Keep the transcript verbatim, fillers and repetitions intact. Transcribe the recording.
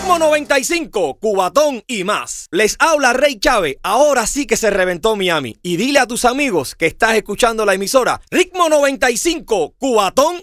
Ritmo noventa y cinco, Cubatón y más. Les habla Rey Chávez. Ahora sí que se reventó Miami. Y dile a tus amigos que estás escuchando la emisora Ritmo noventa y cinco, Cubatón